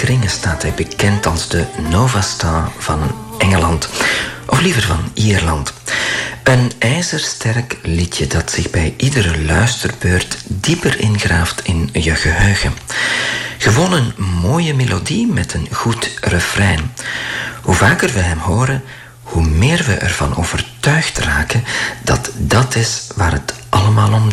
kringen staat hij bekend als de Nova Star van Engeland. Of liever van Ierland. Een ijzersterk liedje dat zich bij iedere luisterbeurt dieper ingraaft in je geheugen. Gewoon een mooie melodie met een goed refrein. Hoe vaker we hem horen, hoe meer we ervan overtuigd raken dat dat is waar het allemaal om